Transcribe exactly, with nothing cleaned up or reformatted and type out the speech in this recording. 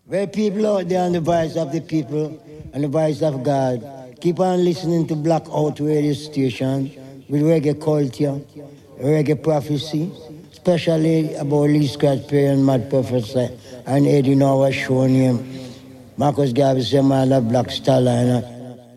Well, people out there on the voice of the people and the voice of God, keep on listening to Blackout Radio Station with reggae culture, reggae prophecy, especially about Lee Scratch Perry and Mad Professor and Eddie Noah show name. Marcus Garvey said, man, that Black Starliner.